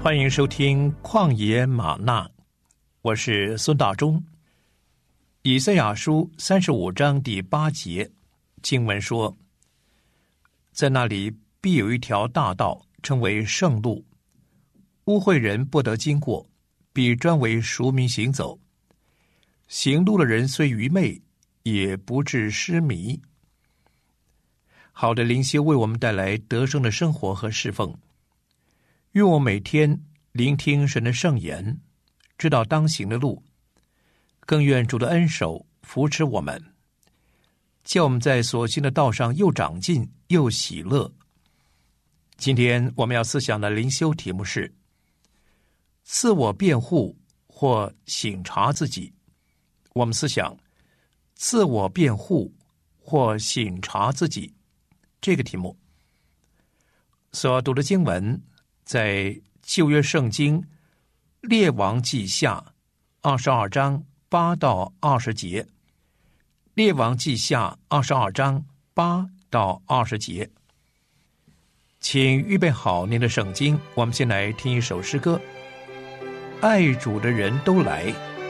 欢迎收听旷野吗哪，我是孙大中。以赛亚书35章第8节经文说，在那里必有一条大道，称为圣路，污秽人不得经过，必专为赎民行走。行路的人虽愚昧，也不致失迷。好的灵修为我们带来得胜的生活和侍奉。愿我每天聆听神的圣言，知道当行的路，更愿主的恩手扶持我们，叫我们在所行的道上又长进又喜乐。今天我们要思想的灵修题目是自我辩护或省察自己。我们思想自我辩护或省察自己这个题目。所读的经文在旧约圣经列王记下22章8到20节，列王记下22章8到20节。请预备好您的圣经，我们先来听一首诗歌。爱主的人都来，